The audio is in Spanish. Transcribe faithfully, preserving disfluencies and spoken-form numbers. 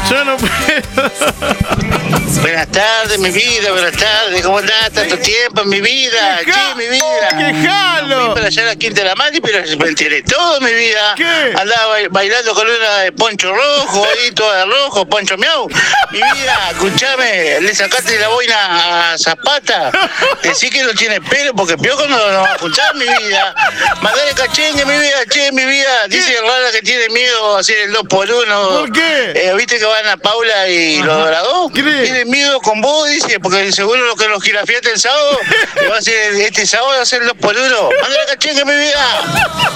Yo no puedo. Buenas tardes, mi vida, buenas tardes. ¿Cómo andás? Tanto tiempo en mi vida. ¡Qué Sí, ja- mi vida. ¡Qué jalo! Fui para allá a la Quinta de la Mati, pero me enteré todo, mi vida. ¿Qué? Andaba ba- bailando con una de poncho rojo, ahí toda de rojo, poncho miau. Mi vida, escuchame, le sacaste la boina a Zapata. Decí que no tiene pelo, porque Piojo no lo va a escuchar, mi vida. Mandale cachengue, mi vida, che, mi vida. Dice Rara que tiene miedo a hacer el dos por uno. ¿Por qué? Eh, ¿Viste que van a Paula y los dorados? ¿Qué? Tiene miedo con vos, dice, porque seguro lo que los girafiates el sábado, le va a hacer, este sábado va a hacer el dos por uno. Mándale cachengue, mi vida.